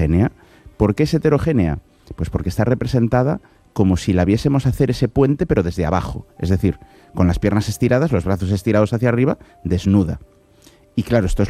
heterogénea. ¿Por qué es heterogénea? Pues porque está representada como si la viésemos hacer ese puente, pero desde abajo. Es decir, con las piernas estiradas, los brazos estirados hacia arriba, desnuda. Y claro, esto es